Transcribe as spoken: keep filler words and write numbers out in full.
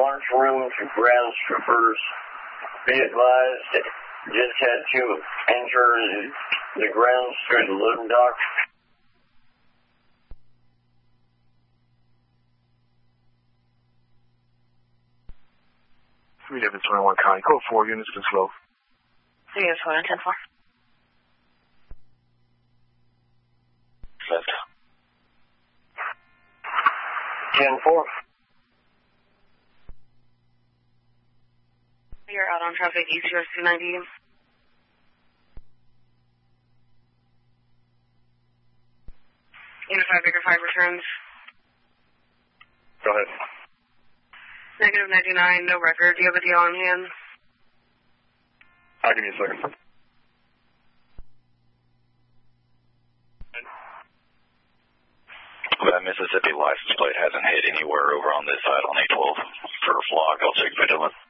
lunchroom to ground strippers. Be advised, just had to enter the grounds through the loading dock. three eleven twenty-one County, code four units, been slow. three eleven twenty-one, ten four. Left. ten four. You're out on traffic, East U S two ninety. Unified Bigger five returns. Go ahead. Negative ninety-nine, no record. Do you have a deal on hand? I'll give you a second. That Mississippi license plate hasn't hit anywhere over on this side on A twelve for a flock. I'll check vigilant.